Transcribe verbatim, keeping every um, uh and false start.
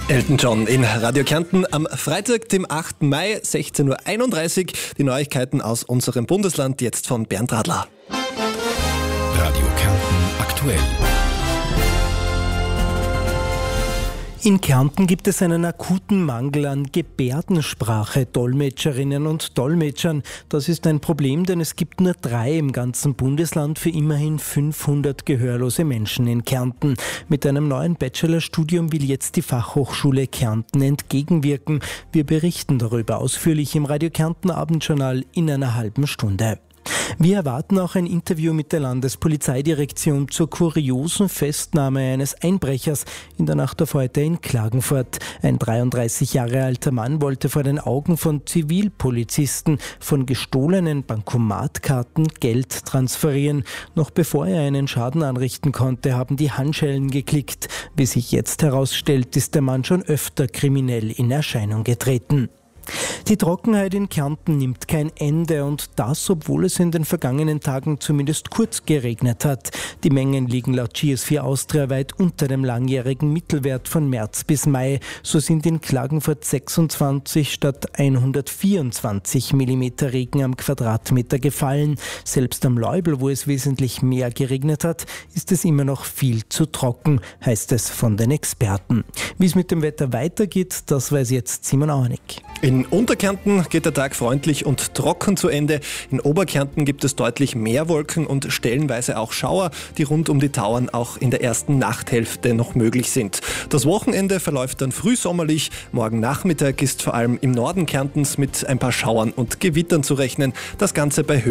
Elton John in Radio Kärnten am Freitag, dem achten Mai, sechzehn Uhr einunddreißig. Die Neuigkeiten aus unserem Bundesland jetzt von Bernd Radler. Radio Kärnten aktuell. In Kärnten gibt es einen akuten Mangel an Gebärdensprache-Dolmetscherinnen und Dolmetschern. Das ist ein Problem, denn es gibt nur drei im ganzen Bundesland für immerhin fünfhundert gehörlose Menschen in Kärnten. Mit einem neuen Bachelorstudium will jetzt die Fachhochschule Kärnten entgegenwirken. Wir berichten darüber ausführlich im Radio Kärnten Abendjournal in einer halben Stunde. Wir erwarten auch ein Interview mit der Landespolizeidirektion zur kuriosen Festnahme eines Einbrechers in der Nacht auf heute in Klagenfurt. Ein dreiunddreißig Jahre alter Mann wollte vor den Augen von Zivilpolizisten von gestohlenen Bankomatkarten Geld transferieren. Noch bevor er einen Schaden anrichten konnte, haben die Handschellen geklickt. Wie sich jetzt herausstellt, ist der Mann schon öfter kriminell in Erscheinung getreten. Die Trockenheit in Kärnten nimmt kein Ende und das, obwohl es in den vergangenen Tagen zumindest kurz geregnet hat. Die Mengen liegen laut G S vier Austria weit unter dem langjährigen Mittelwert von März bis Mai. So sind in Klagenfurt sechsundzwanzig statt hundertvierundzwanzig Millimeter Regen am Quadratmeter gefallen. Selbst am Leubel, wo es wesentlich mehr geregnet hat, ist es immer noch viel zu trocken, heißt es von den Experten. Wie es mit dem Wetter weitergeht, das weiß jetzt Simon Auernick. In Unterkärnten geht der Tag freundlich und trocken zu Ende. In Oberkärnten gibt es deutlich mehr Wolken und stellenweise auch Schauer, die rund um die Tauern auch in der ersten Nachthälfte noch möglich sind. Das Wochenende verläuft dann frühsommerlich. Morgen Nachmittag ist vor allem im Norden Kärntens mit ein paar Schauern und Gewittern zu rechnen. Das Ganze bei